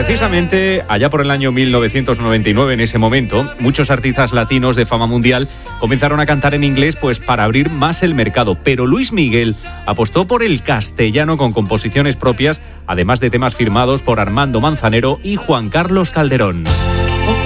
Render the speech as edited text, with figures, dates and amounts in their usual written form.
precisamente allá por el año 1999, en ese momento, muchos artistas latinos de fama mundial comenzaron a cantar en inglés pues para abrir más el mercado. Pero Luis Miguel apostó por el castellano con composiciones propias, además de temas firmados por Armando Manzanero y Juan Carlos Calderón.